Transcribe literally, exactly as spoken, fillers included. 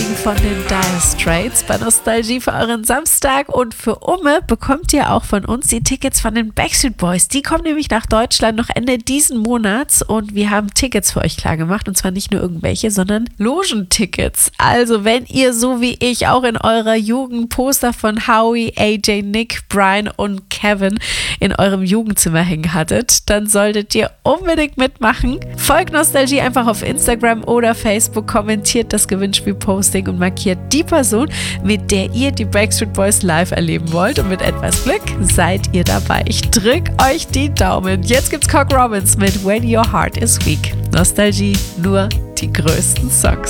von den Dire Straits bei Nostalgie für euren Samstag. Und für Umme bekommt ihr auch von uns die Tickets von den Backstreet Boys. Die kommen nämlich nach Deutschland noch Ende diesen Monats und wir haben Tickets für euch klar gemacht. Und zwar nicht nur irgendwelche, sondern Logentickets. Also wenn ihr so wie ich auch in eurer Jugend Poster von Howie, A J, Nick, Brian und Kevin in eurem Jugendzimmer hängen hattet, dann solltet ihr unbedingt mitmachen. Folgt Nostalgie einfach auf Instagram oder Facebook, kommentiert das Gewinnspiel-Posting und markiert die Person, mit der ihr die Backstreet Boys live erleben wollt. Und mit etwas Glück seid ihr dabei. Ich drück euch die Daumen. Jetzt gibt's Cock Robins mit When Your Heart is Weak. Nostalgie, nur die größten Songs.